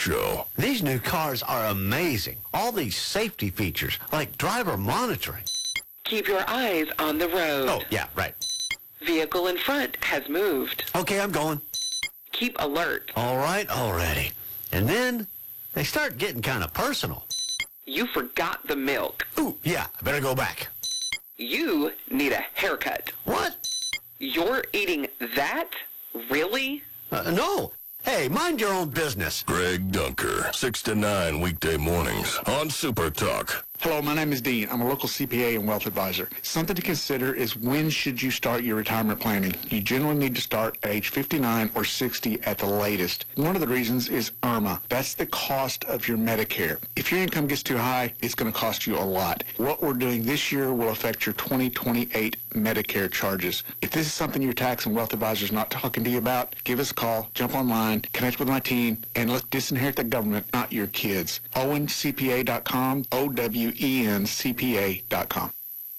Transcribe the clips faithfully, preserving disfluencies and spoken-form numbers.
Show. These new cars are amazing. All these safety features, like driver monitoring. Keep your eyes on the road. Oh, yeah, right. Vehicle in front has moved. Okay, I'm going. Keep alert. All right, already. And then they start getting kind of personal. You forgot the milk. Ooh, yeah, I better go back. You need a haircut. What? You're eating that? Really? Uh, no. Hey, mind your own business. Greg Dunker, six to nine weekday mornings on Super Talk. Hello, my name is Dean. I'm a local C P A and wealth advisor. Something to consider is when should you start your retirement planning? You generally need to start at age fifty-nine or sixty at the latest. One of the reasons is I R M A. That's the cost of your Medicare. If your income gets too high, it's going to cost you a lot. What we're doing this year will affect your twenty twenty-eight Medicare charges. If this is something your tax and wealth advisor is not talking to you about, give us a call, jump online, connect with my team, and let's disinherit the government, not your kids. Owen C P A dot com, O W E N C P A dot com.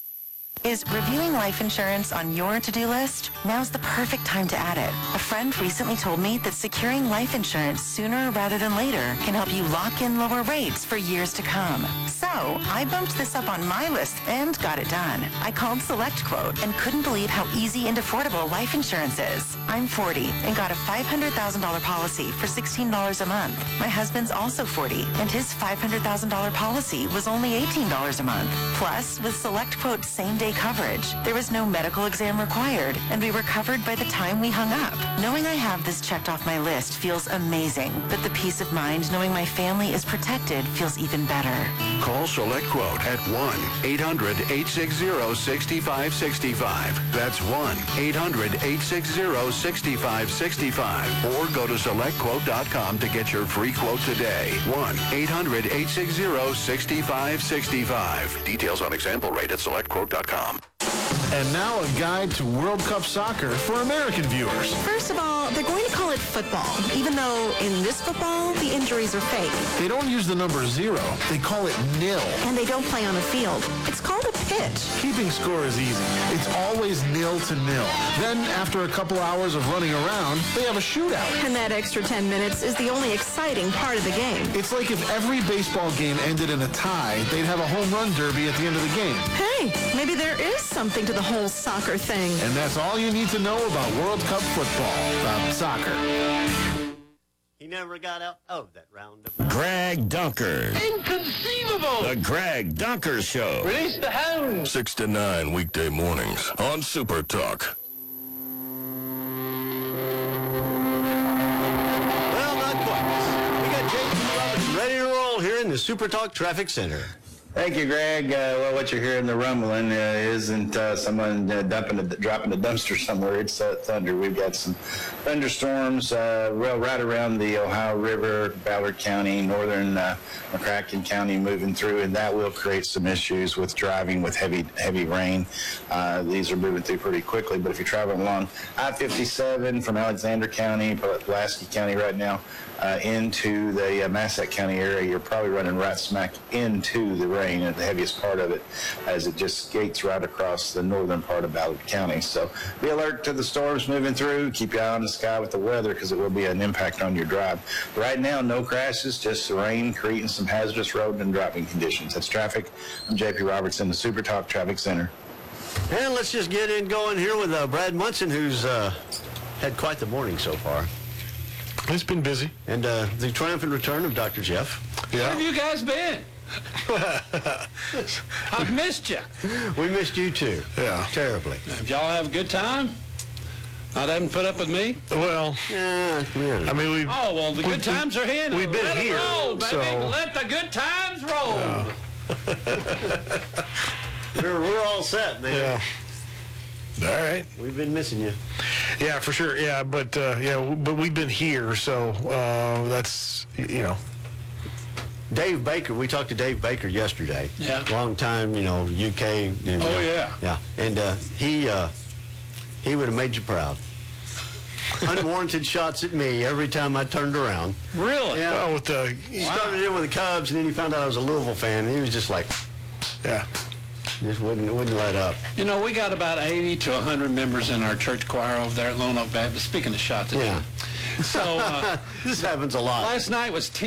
Is reviewing life insurance on your to-do list? Now's the perfect time to add it. A friend recently told me that securing life insurance sooner rather than later can help you lock in lower rates for years to come. So I bumped this up on my list and got it done. I called SelectQuote and couldn't believe how easy and affordable life insurance is. I'm forty and got a five hundred thousand dollars policy for sixteen dollars a month. My husband's also forty and his five hundred thousand dollars policy was only eighteen dollars a month. Plus, with SelectQuote's same-day coverage, there was no medical exam required, and we were covered by the time we hung up. Knowing I have this checked off my list feels amazing, but the peace of mind knowing my family is protected feels even better. Call SelectQuote at one eight hundred eight six zero six five six five. That's one eight hundred eight six zero six five six five. Or go to select quote dot com to get your free quote today. one eight hundred eight six zero six five six five. Details on example rate at select quote dot com. And now a guide to World Cup soccer for American viewers. First of all, they're going to call it football, even though in this football, the injuries are fake. They don't use the number zero. They call it nil. And they don't play on a field. It's called a pitch. Keeping score is easy. It's always nil to nil. Then, after a couple hours of running around, they have a shootout. And that extra ten minutes is the only exciting part of the game. It's like if every baseball game ended in a tie, they'd have a home run derby at the end of the game. Hey, maybe there is something to the whole soccer thing. And that's all you need to know about World Cup football, about soccer. He never got out of that round of... Greg Dunker. Inconceivable! The Greg Dunker Show. Release the hound! six to nine weekday mornings on Super Talk. Well, not quite. We got Jason Roberts ready to roll here in the Super Talk Traffic Center. Thank you, Greg. Uh, well, what you're hearing the rumbling uh, isn't uh, someone uh, dumping a, dropping a dumpster somewhere. It's uh, thunder. We've got some thunderstorms uh, well, right around the Ohio River, Ballard County, northern uh, McCracken County moving through, and that will create some issues with driving with heavy heavy rain. Uh, these are moving through pretty quickly, but if you're traveling along I fifty-seven from Alexander County, Pulaski County right now, uh, into the uh, Massac County area, you're probably running right smack into the rain at the heaviest part of it as it just skates right across the northern part of Ballard County. So be alert to the storms moving through. Keep your eye on the sky with the weather because it will be an impact on your drive. Right now, no crashes, just the rain creating some hazardous road and driving conditions. That's traffic. I'm J P Robertson, the Super Talk Traffic Center. And let's just get in going here with uh, Brad Munson, who's uh, had quite the morning so far. It's been busy. And uh, the triumphant return of Doctor Jeff. Yeah. Where have you guys been? I've missed you. We missed you too. Yeah. Terribly. Did y'all have a good time? Not having put up with me? Well, yeah, yeah. I mean, we. Oh, well, the good times are here. We've been Let here, it roll, baby. so- Let the good times roll. Yeah. we're, we're all set, man. Yeah. All right. We've been missing you. Yeah, for sure. Yeah, but uh, yeah, but we've been here, so uh, that's you know. Dave Baker, we talked to Dave Baker yesterday. Yeah. Long time, you know, U K. You know, Oh, yeah. Yeah. And uh, he uh, he would have made you proud. Unwarranted shots at me every time I turned around. Really? Yeah. Oh, with the He started in with the Cubs, and then he found out I was a Louisville fan, and he was just like, yeah. just wouldn't wouldn't let up. You know, we got about eighty to one hundred members in our church choir over there at Lone Oak Baptist. Speaking of shots at Yeah. you. So uh, This happens a lot. last night was